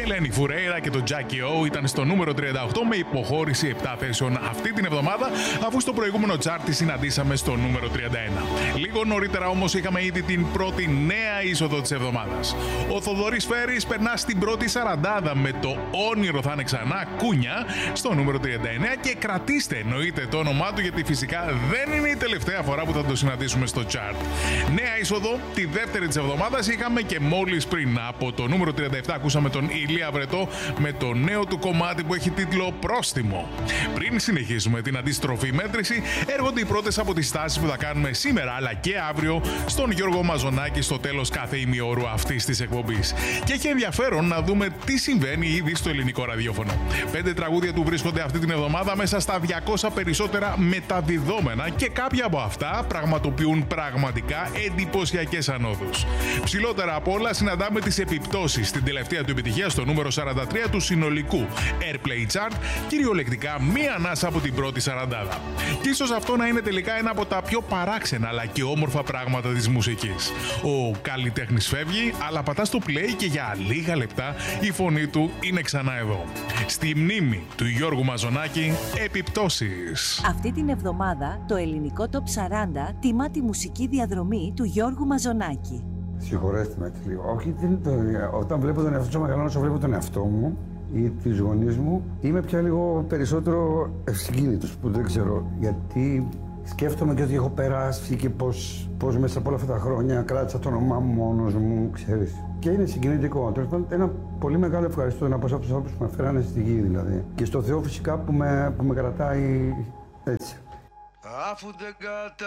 Ελένη Φουρέιρα και το Τζάκι Ο ήταν στο νούμερο 38 με υποχώρηση 7 θέσεων αυτή την εβδομάδα, αφού στο προηγούμενο chart τη συναντήσαμε στο νούμερο 31. Λίγο νωρίτερα όμως είχαμε ήδη την πρώτη νέα είσοδο της εβδομάδας. Ο Θοδωρής Φέρης περνά στην πρώτη σαραντάδα με το «Όνειρο θα είναι ξανά» Κούνια στο νούμερο 39 και κρατήστε εννοείται το όνομά του, γιατί φυσικά δεν είναι η τελευταία φορά που θα το συναντήσουμε στο chart. Νέα είσοδο τη δεύτερη της εβδομάδας είχαμε και μόλις πριν από το νούμερο 37 ακούσαμε τον Ηλία Βρετό με το νέο του κομμάτι που έχει τίτλο «Πρόστιμο». Πριν συνεχίσουμε την αντίστροφη μέτρηση, έρχονται οι πρώτες από τις στάσεις που θα κάνουμε σήμερα αλλά και αύριο στον Γιώργο Μαζονάκη στο τέλος κάθε ημιώρου αυτής της εκπομπής. Και έχει ενδιαφέρον να δούμε τι συμβαίνει ήδη στο ελληνικό ραδιόφωνο. 5 τραγούδια του βρίσκονται αυτή την εβδομάδα μέσα στα 200 περισσότερα μεταδιδόμενα και κάποια από αυτά πραγματοποιούν πραγματικά εντυπωσιακές ανόδους. Ψηλότερα απ' όλα συναντάμε τις επιπτώσεις στην τελευταία του επιτυχία στο νούμερο 43 του συνολικού Airplay Chart, κυριολεκτικά μία ανάσα από την πρώτη σαραντάδα. Και ίσως αυτό να είναι τελικά ένα από τα πιο παράξενα αλλά και όμορφα πράγματα της μουσικής. Ο καλλιτέχνης φεύγει, αλλά πατά στο play και για λίγα λεπτά η φωνή του είναι ξανά εδώ. Στη μνήμη του Γιώργου Μαζονάκη, επιπτώσεις. Αυτή την εβδομάδα το ελληνικό Top 40 τιμά τη μουσική διαδρομή του Γιώργου Μαζονάκη. Συγχωρέστε με έτσι λίγο. Όχι, όταν βλέπω τον εαυτό μου, μεγαλώνω όσο βλέπω τον εαυτό μου ή τις γονείς μου, είμαι πια λίγο περισσότερο ευσυγκίνητος, που δεν ξέρω γιατί. Σκέφτομαι και ότι έχω περάσει και πώς μέσα από όλα αυτά τα χρόνια κράτησα το όνομά μου μόνος μου, ξέρεις. Και είναι συγκινητικό. Τέλος πάντων, ένα πολύ μεγάλο ευχαριστώ να πω σε αυτούς τους ανθρώπους που με φέρανε στη γη, δηλαδή. Και στο Θεό φυσικά που με κρατάει έτσι. Αφού δεν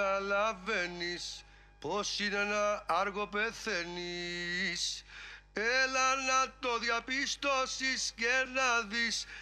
καταλαβαίνεις πως είναι να άργο πεθαίνεις, έλα να το διαπιστώσεις και να δεις